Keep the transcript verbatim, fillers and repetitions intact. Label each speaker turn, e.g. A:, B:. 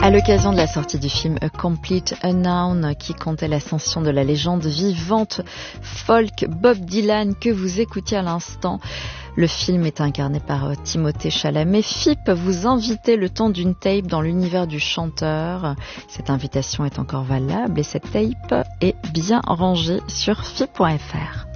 A: À l'occasion de la sortie du film A Complete Unknown, qui comptait l'ascension de la légende vivante folk Bob Dylan que vous écoutiez à l'instant, le film est incarné par Timothée Chalamet. F I P vous invitait le temps d'une tape dans l'univers du chanteur. Cette invitation est encore valable et cette tape est bien rangée sur F I P point F R.